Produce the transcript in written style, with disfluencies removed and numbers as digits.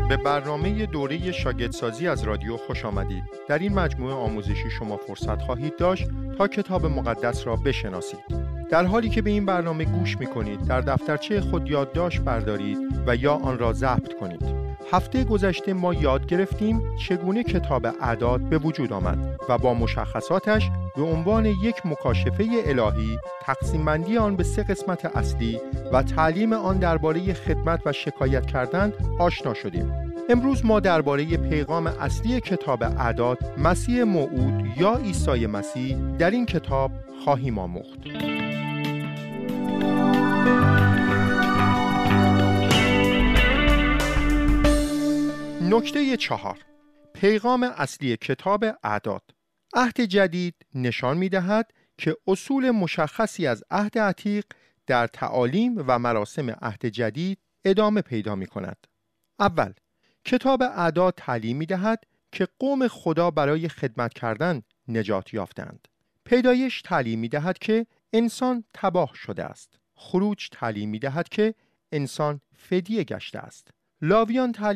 به برنامه دوره شاگردسازی از رادیو خوش آمدید. در این مجموعه آموزشی شما فرصت خواهید داشت تا کتاب مقدس را بشناسید. در حالی که به این برنامه گوش می‌کنید، در دفترچه خود یادداشت بردارید و یا آن را ضبط کنید. هفته گذشته ما یاد گرفتیم چگونه کتاب اعداد به وجود آمد و با مشخصاتش به عنوان یک مکاشفه الهی، تقسیم بندی آن به 3 قسمت اصلی و تعلیم آن درباره خدمت و شکایت کردن آشنا شدیم. امروز ما درباره پیغام اصلی کتاب اعداد، مسیح موعود یا عیسی مسیح در این کتاب خواهیم آموخت. نکته 4. پیغام اصلی کتاب اعداد. عهد جدید نشان می‌دهد که اصول مشخصی از عهد عتیق در تعالیم و مراسم عهد جدید ادامه پیدا می‌کند. اول، کتاب اعداد تعلیم می‌دهد که قوم خدا برای خدمت کردن نجات یافتند. پیدایش تعلیم می‌دهد که انسان تباه شده است. خروج تعلیم می‌دهد که انسان فدیه گشته است. لاویان تعلیم